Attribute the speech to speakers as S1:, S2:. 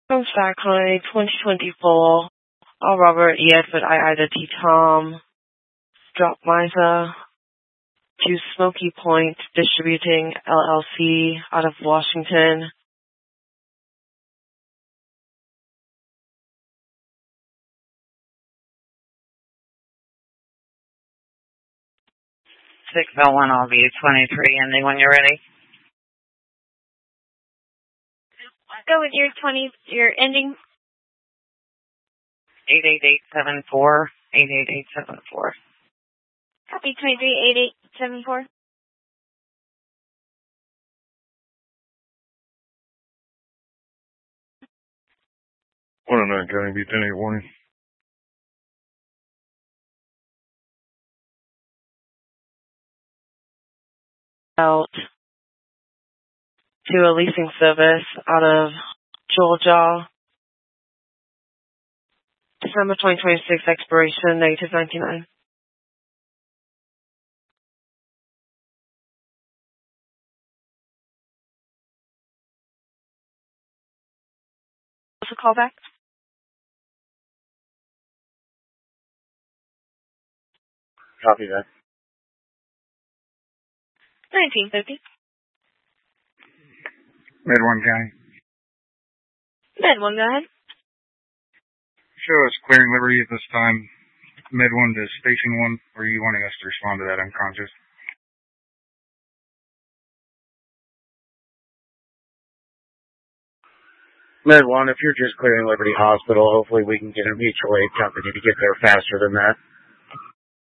S1: From Stockholm, 2024. All Robert E. Edward I. Ida T. Tom. Drop Misa. To Smoky Point Distributing LLC out of Washington.
S2: L1, I'll be 23, ending when you're ready.
S3: Go with your ending.
S2: 88874. 88874.
S3: Copy 238874.
S4: One on nine County, be 10-8 warning.
S1: Out to a leasing service out of Georgia. December 2026 expiration, -99. What's the callback?
S4: Copy that.
S3: 1950.
S5: Med 1 County.
S3: Med 1, go ahead.
S5: Show us clearing Liberty at this time. Med 1 to Station 1, or are you wanting us to respond to that unconscious?
S6: Med 1, if you're just clearing Liberty Hospital, hopefully we can get a mutual aid company to get there faster than that.